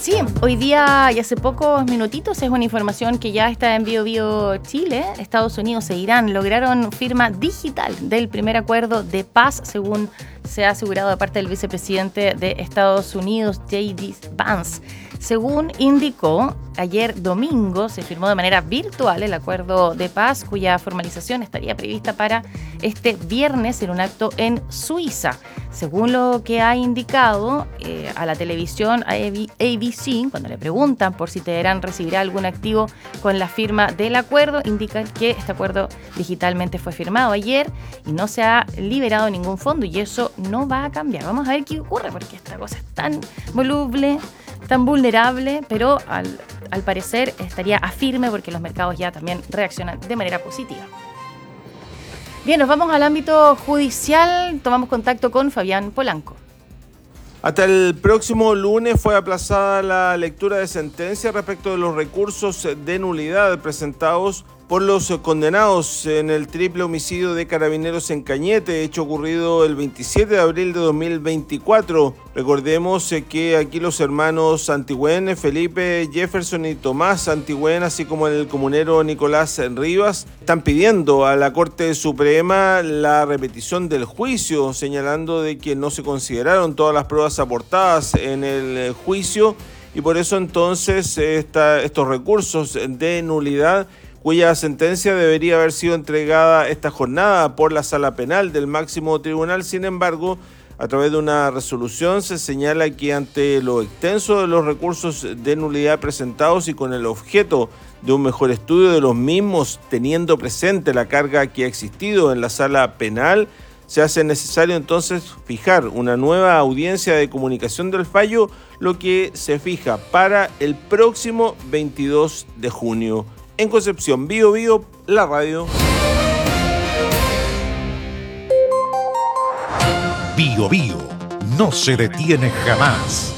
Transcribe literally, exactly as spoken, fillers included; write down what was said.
Sí, hoy día y hace pocos minutitos es una información que ya está en Bio Bio Chile. Estados Unidos e Irán lograron firma digital del primer acuerdo de paz, según se ha asegurado de parte del vicepresidente de Estados Unidos, J D Vance. Según indicó, ayer domingo se firmó de manera virtual el acuerdo de paz, cuya formalización estaría prevista para este viernes en un acto en Suiza. Según lo que ha indicado eh, a la televisión A B C, cuando le preguntan por si Teherán recibirá algún activo con la firma del acuerdo, indican que este acuerdo digitalmente fue firmado ayer y no se ha liberado ningún fondo, y eso no va a cambiar. Vamos a ver qué ocurre, porque esta cosa es tan voluble, tan vulnerable, pero al, al parecer estaría a firme porque los mercados ya también reaccionan de manera positiva. Bien, nos vamos al ámbito judicial. Tomamos contacto con Fabián Polanco. Hasta el próximo lunes fue aplazada la lectura de sentencia respecto de los recursos de nulidad presentados por los condenados en el triple homicidio de Carabineros en Cañete, hecho ocurrido el veintisiete de abril de dos mil veinticuatro. Recordemos que aquí los hermanos Antigüen, Felipe, Jefferson y Tomás Antigüen, así como el comunero Nicolás Rivas, están pidiendo a la Corte Suprema la repetición del juicio, señalando de que no se consideraron todas las pruebas aportadas en el juicio, y por eso entonces esta, estos recursos de nulidad, cuya sentencia debería haber sido entregada esta jornada por la Sala Penal del máximo tribunal. Sin embargo, a través de una resolución se señala que ante lo extenso de los recursos de nulidad presentados y con el objeto de un mejor estudio de los mismos, teniendo presente la carga que ha existido en la Sala Penal, se hace necesario entonces fijar una nueva audiencia de comunicación del fallo, lo que se fija para el próximo veintidós de junio. En Concepción, Bio Bio, la radio. Bio Bio no se detiene jamás.